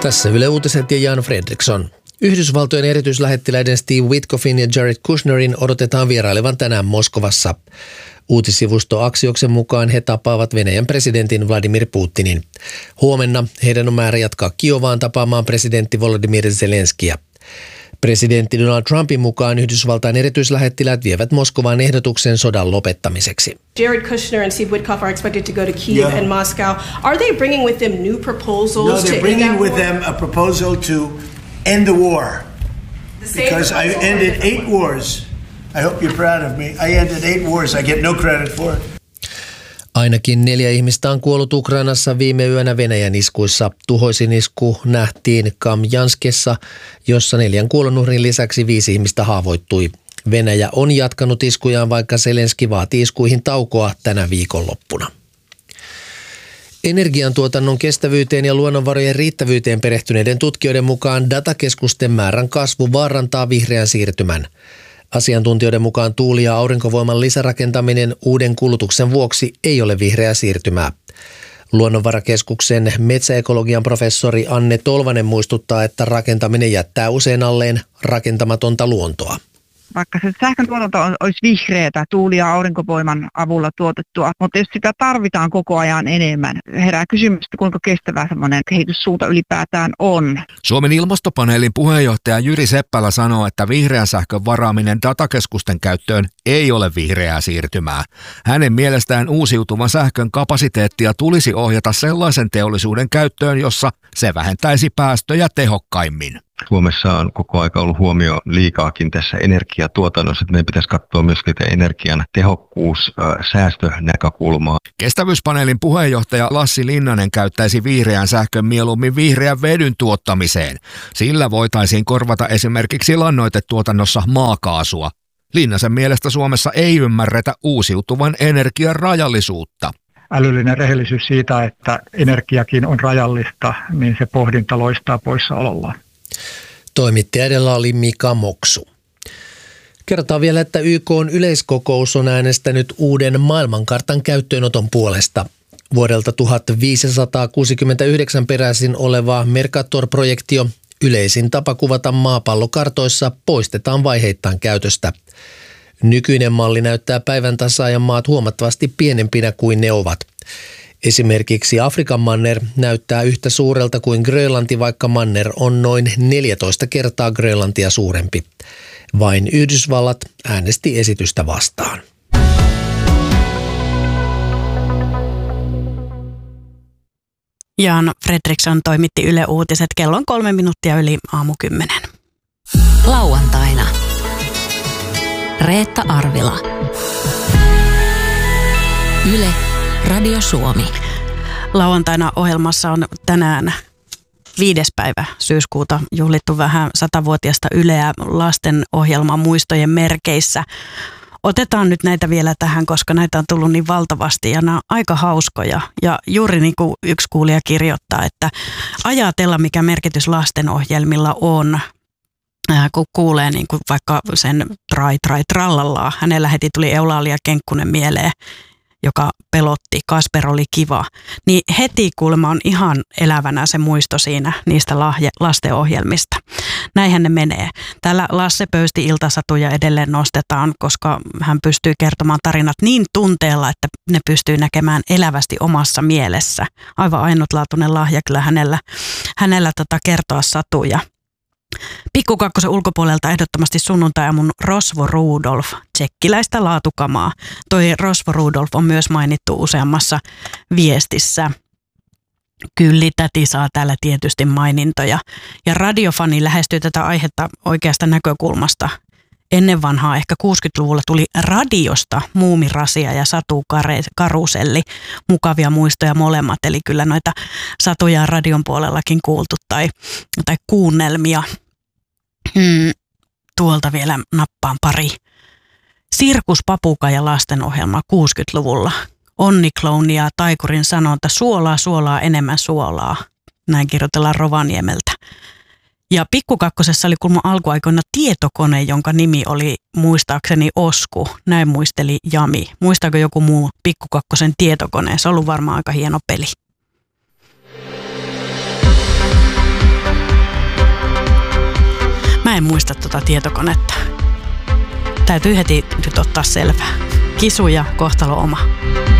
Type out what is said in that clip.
Tässä Yle Uutiset ja Jan Fredriksson. Yhdysvaltojen erityislähettiläiden Steve Witkoffin ja Jared Kushnerin odotetaan vierailevan tänään Moskovassa. Uutissivusto Axioksen mukaan he tapaavat Venäjän presidentin Vladimir Putinin. Huomenna heidän on määrä jatkaa Kiovaan tapaamaan presidentti Volodymyr Zelenskiä. Presidentti Donald Trumpin mukaan Yhdysvaltain erityislähettiläät vievät Moskovaan ehdotuksen sodan lopettamiseksi. Jared Kushner and Steve Witkoff are expected to go to Kyiv and Moscow. Are they bringing with them new proposals? No, they're bringing with them a proposal to end the war. Because I ended 8 wars. I hope you're proud of me. I ended 8 wars. I get no credit for it. Ainakin 4 ihmistä on kuollut Ukrainassa viime yönä Venäjän iskuissa. Tuhoisin isku nähtiin Kamjanskessa, jossa 4 kuolonuhrin lisäksi 5 ihmistä haavoittui. Venäjä on jatkanut iskujaan, vaikka Zelenski vaati iskuihin taukoa tänä viikonloppuna. Energiantuotannon kestävyyteen ja luonnonvarojen riittävyyteen perehtyneiden tutkijoiden mukaan datakeskusten määrän kasvu vaarantaa vihreän siirtymän. Asiantuntijoiden mukaan tuuli- ja aurinkovoiman lisärakentaminen uuden kulutuksen vuoksi ei ole vihreää siirtymää. Luonnonvarakeskuksen metsäekologian professori Anne Tolvanen muistuttaa, että rakentaminen jättää usein alleen rakentamatonta luontoa. Vaikka se sähköntuotanto olisi vihreätä tuuli- ja aurinkovoiman avulla tuotettua, mutta jos sitä tarvitaan koko ajan enemmän, herää kysymys, kuinka kestävä semmoinen kehityssuunta ylipäätään on. Suomen ilmastopaneelin puheenjohtaja Jyri Seppälä sanoo, että vihreän sähkön varaaminen datakeskusten käyttöön ei ole vihreää siirtymää. Hänen mielestään uusiutuvan sähkön kapasiteettia tulisi ohjata sellaisen teollisuuden käyttöön, jossa se vähentäisi päästöjä tehokkaimmin. Suomessa on koko aika ollut huomio liikaakin tässä energiatuotannossa, että meidän pitäisi katsoa myöskin energian tehokkuus, säästönäkökulmaa. Kestävyyspaneelin puheenjohtaja Lassi Linnanen käyttäisi vihreän sähkön mieluummin vihreän vedyn tuottamiseen. Sillä voitaisiin korvata esimerkiksi lannoitetuotannossa maakaasua. Linnasen mielestä Suomessa ei ymmärretä uusiutuvan energian rajallisuutta. Älyllinen rehellisyys siitä, että energiakin on rajallista, niin se pohdinta loistaa poissaolollaan. Toimittaja edellä oli Mika Moksu. Kerrotaan vielä, että YK:n yleiskokous on äänestänyt uuden maailmankartan käyttöönoton puolesta. Vuodelta 1569 peräisin oleva Mercator-projektio, yleisin tapa kuvata maapallokartoissa, poistetaan vaiheittain käytöstä. Nykyinen malli näyttää päivän tasaajan maat huomattavasti pienempinä kuin ne ovat. Esimerkiksi Afrikan manner näyttää yhtä suurelta kuin Grönlanti, vaikka manner on noin 14 kertaa Grönlantia suurempi. Vain Yhdysvallat äänesti esitystä vastaan. Jan Fredriksson toimitti Yle Uutiset. Kello on 3 minuuttia yli 10:00. Lauantaina Reetta Arvila. Yle Radio Suomi. Lauantaina ohjelmassa on tänään 5. päivä syyskuuta juhlittu vähän 100-vuotiasta Yleä lastenohjelman muistojen merkeissä. Otetaan nyt näitä vielä tähän, koska näitä on tullut niin valtavasti ja nämä on aika hauskoja. Ja juuri niin kuin yksi kuulija kirjoittaa, että ajatella mikä merkitys lastenohjelmilla on. Kun kuulee niin kuin vaikka sen trallallaa, hänellä heti tuli Eulalia Kenkkunen mieleen, joka pelotti, Kasper oli kiva, niin heti kuulemma on ihan elävänä se muisto siinä niistä lastenohjelmista. Näinhän ne menee. Täällä Lasse Pöysti iltasatuja edelleen nostetaan, koska hän pystyy kertomaan tarinat niin tunteella, että ne pystyy näkemään elävästi omassa mielessä. Aivan ainutlaatuinen lahja kyllä hänellä kertoa satuja. Pikku Kakkosen ulkopuolelta ehdottomasti sunnuntai-aamun Rosvo Rudolf, tsekkiläistä laatukamaa. Toi Rosvo Rudolf on myös mainittu useammassa viestissä. Kylli-täti saa täällä tietysti mainintoja. Ja radiofani lähestyy tätä aihetta oikeasta näkökulmasta. Ennen vanhaa, ehkä 60-luvulla tuli radiosta Muumirasia ja Satu Karuselli. Mukavia muistoja molemmat, eli kyllä noita satuja on radion puolellakin kuultu tai kuunnelmia. Tuolta vielä nappaan pari. Sirkuspapukaija lastenohjelma 60-luvulla. Onni Klouni ja Taikurin sanonta suolaa enemmän suolaa. Näin kirjoitellaan Rovaniemeltä. Ja Pikku Kakkosessa oli kulma alkuaikoina tietokone, jonka nimi oli muistaakseni Osku. Näin muisteli Jami. Muistaako joku muu Pikku Kakkosen tietokone? Se on ollut varmaan aika hieno peli. en muista tuota tietokonetta. Täytyy heti nyt ottaa selvää. Kisu ja kohtalo oma.